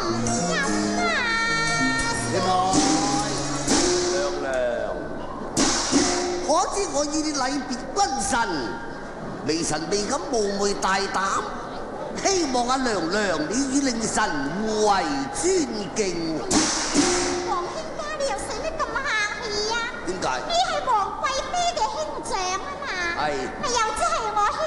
可知我以禮別君臣，微臣未敢冒昧大膽，希望阿娘娘你與令臣互為尊敬。 黃卿家，你又使乜咁客氣啊？ 點解？ 你係皇貴妃嘅兄長啊嘛。係。又即係我